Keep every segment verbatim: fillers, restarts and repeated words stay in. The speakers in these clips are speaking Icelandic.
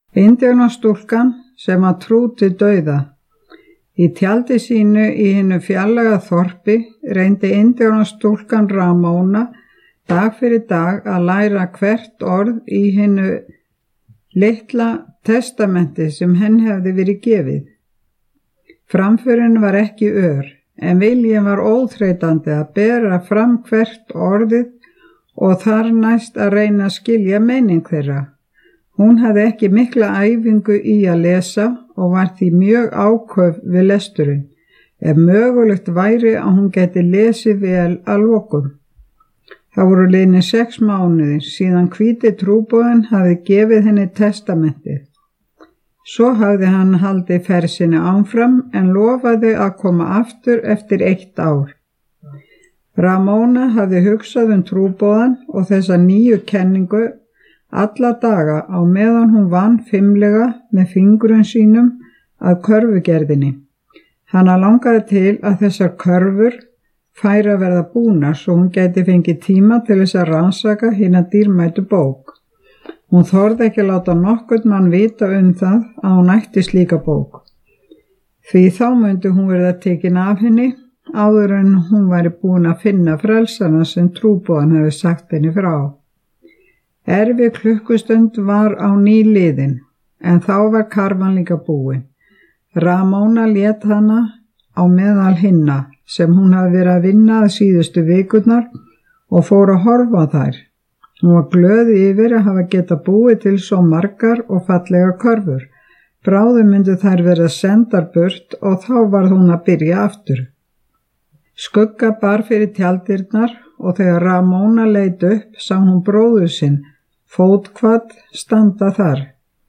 Indíánastúlkan sem að trú til dauða. Í tjaldi sínu í hinu fjarlæga þorpi reyndi indíánastúlkan Ramóna dag fyrir dag að læra hvert orð í hinu litla testamenti sem henni hefði verið gefið. Framförin var ekki ör, en viljinn var óþreytandi að bera fram hvert orðið og þar næst að reyna að skilja meining þeirra. Hún hafði ekki mikla æfingu í að lesa og var því mjög áköf við lesturinn, ef mögulegt væri að hún geti lesið vel að lokum. Það voru liðnir sex mánuðir síðan hvíti trúboðinn hafði gefið henni testamentið. Svo hafði hann haldið ferð sinni áfram en lofaði að koma aftur eftir eitt ár. Ramóna hafði hugsað um trúboðann og þessa nýju kenningu alla daga á meðan hún vann fimlega með fingrum sínum að körfugerðinni. Hana langaði til að þessar körfur færi að verða búnar svo hún gæti fengið tíma til þess að rannsaka hina dýrmætu bók. Hún þorði ekki að láta nokkurn mann vita um það að hún ætti slíka bók. Því þá myndi hún verða tekin af henni áður en hún væri búin að finna frelsana sem trúboðan hefði sagt henni frá. Erfi klukkustund var á ný liðin, en þá var karfan líka búin. Ramóna lét hana á meðal hinna sem hún hafði verið að vinna að síðustu vikurnar og fór að horfa á þær. Hún var glöð yfir að hafa geta búið til svo margar og fallega körfur. Bráðum myndu þær verða sendar burt og þá var hún að byrja aftur. Skugga bar fyrir tjaldirnar og þegar Ramóna leit upp sá hún bróður sinn, fótkvað, standa þar.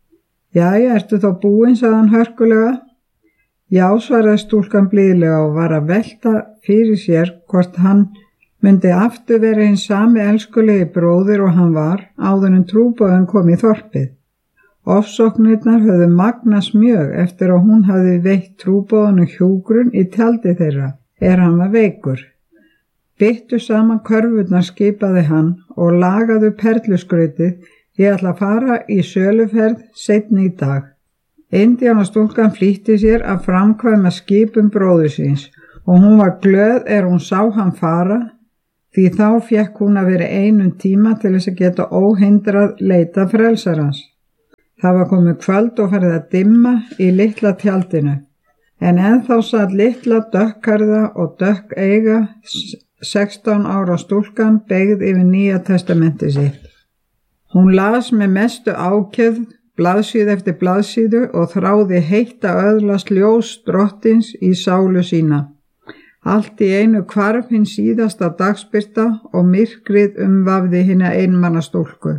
Jæja, ertu þá búin, sagði hann hörkulega. Já, svaraði stúlkan blíðlega og var að velta fyrir sér hvort hann myndi aftur vera hinn sami elskulegi bróðir og hann var áður en trúboðinn kom í þorpið. Ofsóknirnar höfðu magnast mjög eftir að hún hafði veitt trúboðinu hjúgrun í tjaldi þeirra, er hann var veikur. Byttu saman körfurnar skipaði hann og lagaðu perluskrautið, ég ætla að fara í söluferð seinni í dag. Indíánastúlkan flýtti sér að framkvæma skipun bróður síns og hún var glöð er hún sá hann fara, því þá fékk hún að vera einum tíma til þess að geta óhindrað leita frelsarans. Það var komið kvöld og farið að dimma í litla tjaldinu, en ennþá satt litla dökkharða og dökk eiga sextán ára stúlkan beygð yfir Nýja testamenti sitt. Hún las með mestu ákefð blaðsíðu eftir blaðsíðu og þráði heitt að öðlast ljós drottins í sálu sína. Allt í einu hvarf hinn síðasta dagsbirta og myrkrið umvafði hina einmanna stúlku.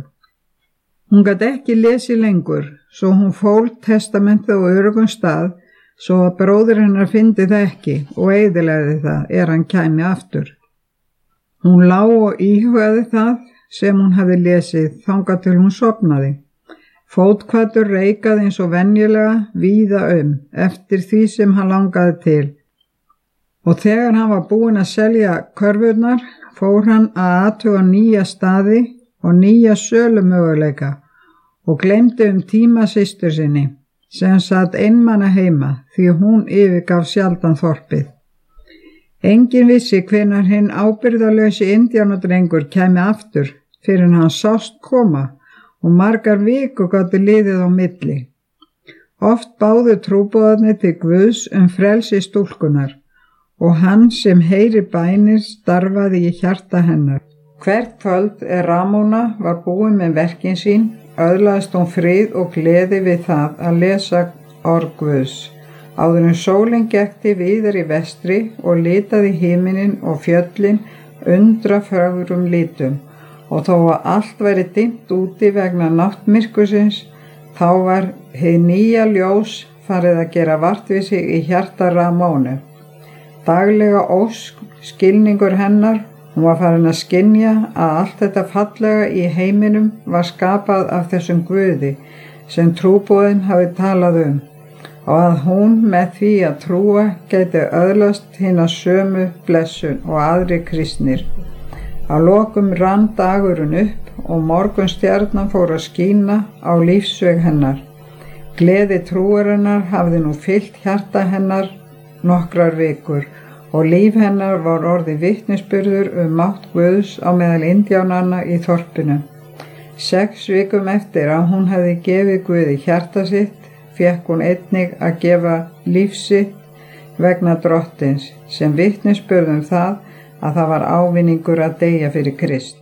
Hún gat ekki lesið lengur, svo hún fól testamentið á öruggum stað svo að bróðir hennar fyndi það ekki og eyðilegði það er hann kæmi aftur. Hún lá og íhugaði það sem hún hafði lesið þangað til hún sofnaði. Fótkvaddur reikaði eins og venjulega víða um eftir því sem hann langaði til. Og þegar hann var búinn að selja körfurnar, fór hann að athuga nýja staði og nýja sölumöguleika og gleymdi um tíma systur sinni, sem satt einmana heima því hún yfirgaf sjaldan þorpið. Enginn vissi hvenær hinn ábyrgðarlausi indíánadrengur kæmi aftur fyrir hann sást koma og margar vikur gátu liðið á milli. Oft báðu trúboðarnir til Guðs um frelsi stúlkunar og hann sem heyri bænir starfaði í hjarta hennar. Hvert kvöld er Ramóna var búin með verkin sín, öðlaðist hún frið og gleði við það að lesa orð Guðs. Áður en sólin gekk til víðar í vestri og litaði himinin og fjöllin undra fögrum litum og þó að allt væri dimmt úti vegna náttmyrkursins, þá var hið nýja ljós farið að gera vart við sig í hjarta Ramónu. Daglega ósk, skilningur hennar, hún var farin að skynja að allt þetta fallega í heiminum var skapað af þessum Guði sem trúboðinn hafi talað um og að hún með því að trúa gæti öðlast hina sömu blessun og aðri kristnir. Að lokum rann dagurinn upp og morgunstjarnan fór að skína á lífsveg hennar. Gleði trúarinnar hafði nú fyllt hjarta hennar nokkrar vikur og líf hennar var orðið vitnisburður um mátt Guðs á meðal indjánanna í þorpinu. Sex vikum eftir að hún hefði gefið Guði hjarta sitt, fékk hún einnig að gefa líf sitt vegna Drottins, sem vitnisburð um það að það var ávinningur að deyja fyrir Krist.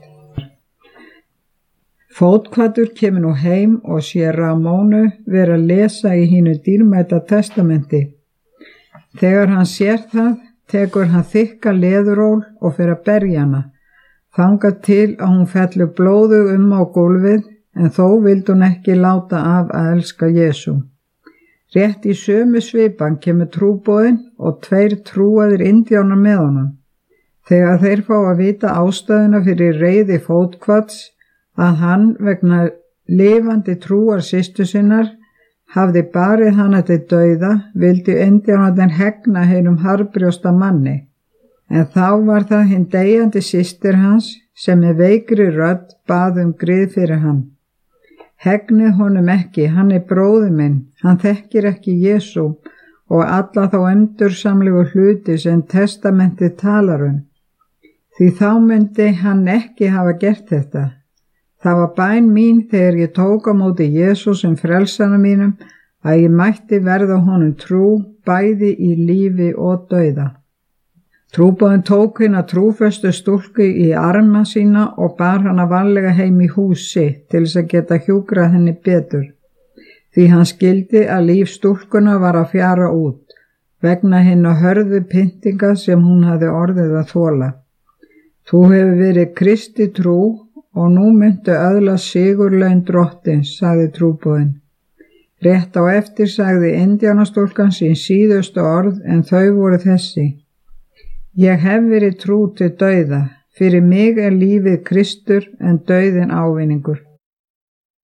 Fótkvaddur kemur nú heim og sér Ramónu vera að lesa í hínu dýrmæta testamenti. Þegar hann sér það, tekur hann þykka leðuról og fer að berja hana, þangað til að hún fellur blóðug um á gólfið, en þó vildi hún ekki láta af að elska Jesú. Rétt í sömu svipan kemur trúboðinn og tveir trúaðir indjánar með honum. Þegar þeir fá að vita ástæðuna fyrir reiði Fótkvadds, að hann vegna lifandi trúar systur sinnar hafði barið hana til dauða, vildi indjánarnir hegna hinum harðbrjósta manni. En þá var það hinn deyjandi systir hans sem með veikri rödd bað um grið fyrir hann. Hegnið honum ekki, hann er bróðir minn, hann þekkir ekki Jesú og alla þá endursamlegu hluti sem testamentið talar um. Því þá myndi hann ekki hafa gert þetta. Það var bæn mín þegar ég tók á móti Jesú sem frelsara mínum að ég mætti verða honum trú bæði í lífi og dauða. Trúboðinn tók hina trúföstu stúlku í arma sína og bar hana varlega heim í hús sitt til þess að geta hjúkrað henni betur. Því hann skildi að líf stúlkuna var að fjara út vegna hinna hörðu pyntinga sem hún hafði orðið að þola. Þú hefur verið Kristi trú og nú myndu öðlast sigurlaun Drottins, sagði trúboðinn. Rétt á eftir sagði indjánastúlkan sín síðustu orð en þau voru þessi. Ég hef verið trú til dauða, fyrir mig er lífið Kristur en dauðinn ávinningur.